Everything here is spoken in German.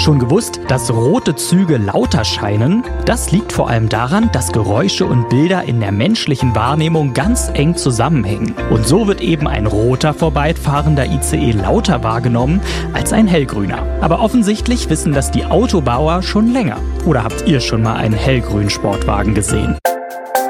Schon gewusst, dass rote Züge lauter scheinen? Das liegt vor allem daran, dass Geräusche und Bilder in der menschlichen Wahrnehmung ganz eng zusammenhängen. Und so wird eben ein roter vorbeifahrender ICE lauter wahrgenommen als ein hellgrüner. Aber offensichtlich wissen das die Autobauer schon länger. Oder habt ihr schon mal einen hellgrünen Sportwagen gesehen?